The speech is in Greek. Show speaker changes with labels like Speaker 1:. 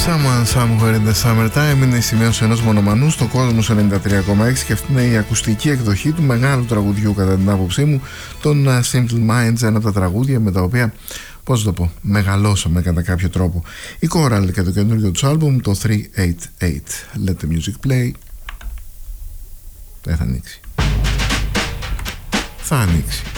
Speaker 1: Someone Somewhere in the Summertime είναι η σημείωση ενός μονομανού στο κόσμο 93,6 και αυτή είναι η ακουστική εκδοχή του μεγάλου τραγουδιού, κατά την άποψή μου, των Simple Minds, ένα από τα τραγούδια με τα οποία, πώς το πω, μεγαλώσαμε κατά κάποιο τρόπο. Η Coral και το καινούργιο του άλμπουμ, το 388. Let the music play. Δεν θα ανοίξει. Θα ανοίξει.